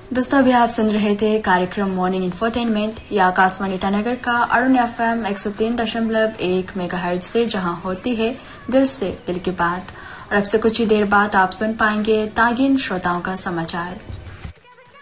दोस्तों अभी आप सुन रहे थे कार्यक्रम मॉर्निंग इंफोटेनमेंट या आकाशवाणी ईटानगर का अरुण FM 103.1 मेगाहर्ट्ज से, जहां होती है दिल से दिल की बात। और अब से कुछ ही देर बाद आप सुन पाएंगे तागिन श्रोताओं का समाचार।